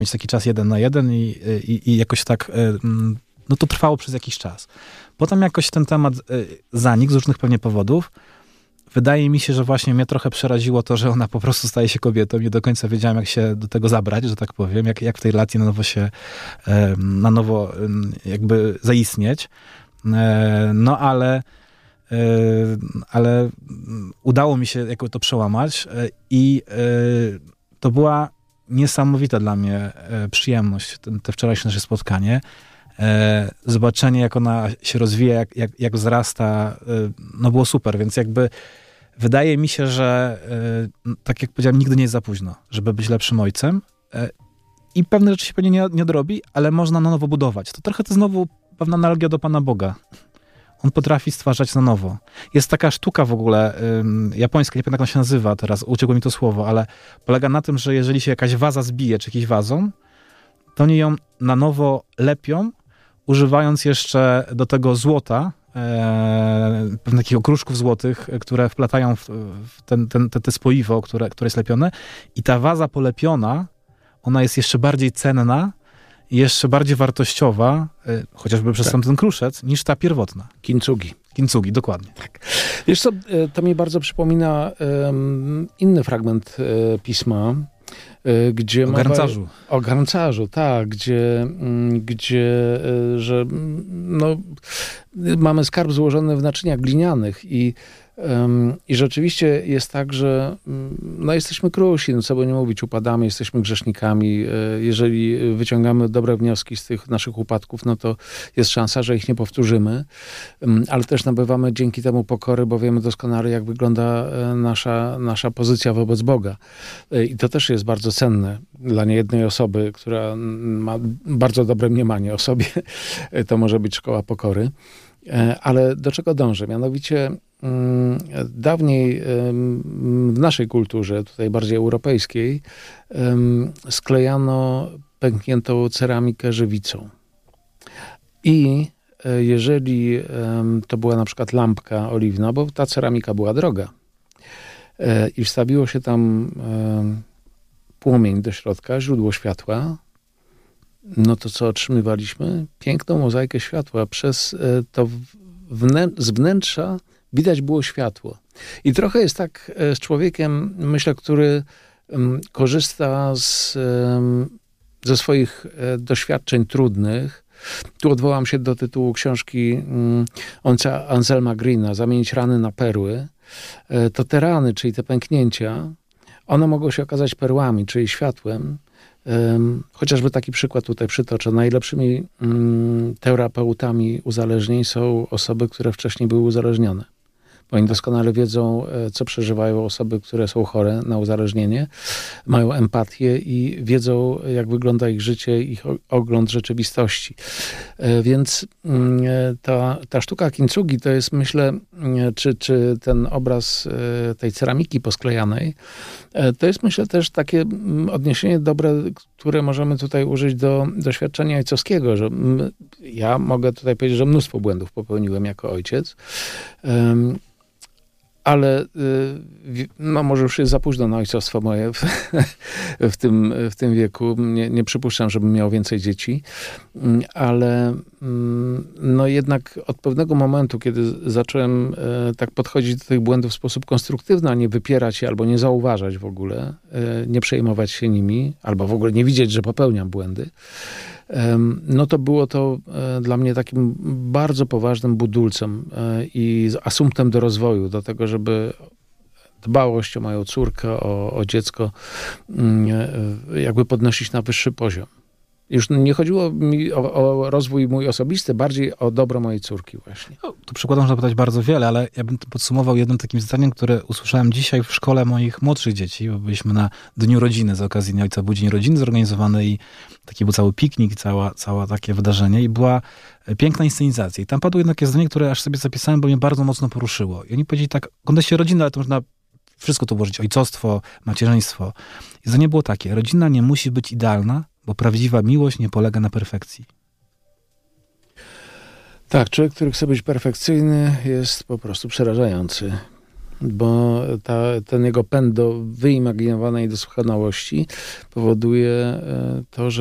mieć taki czas 1 na 1 i jakoś tak, no to trwało przez jakiś czas. Potem jakoś ten temat zanikł z różnych pewnie powodów. Wydaje mi się, że właśnie mnie trochę przeraziło to, że ona po prostu staje się kobietą. Nie do końca wiedziałem, jak się do tego zabrać, że tak powiem, jak w tej relacji na nowo jakby zaistnieć. No ale udało mi się jakby to przełamać i to była niesamowita dla mnie przyjemność, te wczorajsze nasze spotkanie. Zobaczenie, jak ona się rozwija, jak wzrasta, no było super, więc jakby wydaje mi się, że tak jak powiedziałem, nigdy nie jest za późno, żeby być lepszym ojcem i pewne rzeczy się pewnie nie odrobi, ale można na nowo budować. To trochę to znowu pewna analogia do Pana Boga. On potrafi stwarzać na nowo. Jest taka sztuka w ogóle japońska, nie pamiętam jak ona się nazywa teraz, uciekło mi to słowo, ale polega na tym, że jeżeli się jakaś waza zbije, czy jakiś wazon, to oni ją na nowo lepią, używając jeszcze do tego złota, pewnych takich okruszków złotych, które wplatają w te spoiwo, które jest lepione. I ta waza polepiona, ona jest jeszcze bardziej cenna i jeszcze bardziej wartościowa, chociażby przez ten kruszec, niż ta pierwotna. Kintsugi, dokładnie. Tak. Wiesz co, to mi bardzo przypomina inny fragment pisma, gdzie o garncarzu. O garncarzu, tak, gdzie że no, mamy skarb złożony w naczyniach glinianych i rzeczywiście jest tak, że no, jesteśmy krusi, no co by nie mówić, upadamy, jesteśmy grzesznikami. Jeżeli wyciągamy dobre wnioski z tych naszych upadków, no to jest szansa, że ich nie powtórzymy, ale też nabywamy dzięki temu pokory, bo wiemy doskonale, jak wygląda nasza pozycja wobec Boga. I to też jest bardzo cenne dla niejednej osoby, która ma bardzo dobre mniemanie o sobie. To może być szkoła pokory. Ale do czego dążę? Mianowicie dawniej w naszej kulturze, tutaj bardziej europejskiej, sklejano pękniętą ceramikę żywicą. I jeżeli to była na przykład lampka oliwna, bo ta ceramika była droga, i wstawiło się tam płomień do środka, źródło światła, no to co otrzymywaliśmy? Piękną mozaikę światła. Przez to z wnętrza widać było światło. I trochę jest tak z człowiekiem, myślę, który korzysta ze swoich doświadczeń trudnych. Tu odwołam się do tytułu książki Anselma Greena, Zamienić rany na perły. To te rany, czyli te pęknięcia, one mogą się okazać perłami, czyli światłem. Chociażby taki przykład tutaj przytoczę. Najlepszymi terapeutami uzależnień są osoby, które wcześniej były uzależnione. Bo oni doskonale wiedzą, co przeżywają osoby, które są chore na uzależnienie, mają empatię i wiedzą, jak wygląda ich życie, ich ogląd rzeczywistości. Więc ta sztuka kintsugi to jest, myślę, czy ten obraz tej ceramiki posklejanej, to jest, myślę, też takie odniesienie dobre, które możemy tutaj użyć do doświadczenia ojcowskiego, że ja mogę tutaj powiedzieć, że mnóstwo błędów popełniłem jako ojciec, ale no może już jest za późno na ojcostwo moje w tym wieku. Nie przypuszczam, żebym miał więcej dzieci, ale no jednak od pewnego momentu, kiedy zacząłem tak podchodzić do tych błędów w sposób konstruktywny, a nie wypierać je albo nie zauważać w ogóle, nie przejmować się nimi, albo w ogóle nie widzieć, że popełniam błędy, no to było to dla mnie takim bardzo poważnym budulcem i asumptem do rozwoju, do tego, żeby dbałość o moją córkę, o dziecko jakby podnosić na wyższy poziom. Już nie chodziło mi o rozwój mój osobisty, bardziej o dobro mojej córki właśnie. No, tu przykładów można podać bardzo wiele, ale ja bym to podsumował jednym takim zdaniem, które usłyszałem dzisiaj w szkole moich młodszych dzieci, bo byliśmy na Dniu Rodziny z okazji Dnia Ojca, był Dzień Rodziny zorganizowany i taki był cały piknik, całe takie wydarzenie i była piękna inscenizacja. I tam padło jednak zdanie, które aż sobie zapisałem, bo mnie bardzo mocno poruszyło. I oni powiedzieli tak, w kontekście rodziny, ale to można wszystko tu włożyć, ojcostwo, macierzyństwo. I zdanie było takie, rodzina nie musi być idealna, bo prawdziwa miłość nie polega na perfekcji. Tak, człowiek, który chce być perfekcyjny, jest po prostu przerażający. bo ten jego pęd do wyimaginowanej doskonałości powoduje to, że